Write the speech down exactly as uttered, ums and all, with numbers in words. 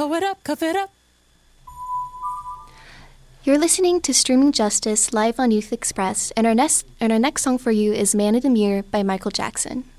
Cough it up, cough it up. You're listening to Streaming Justice live on Youth Express, and our next and our next song for you is "Man of the Mirror" by Michael Jackson.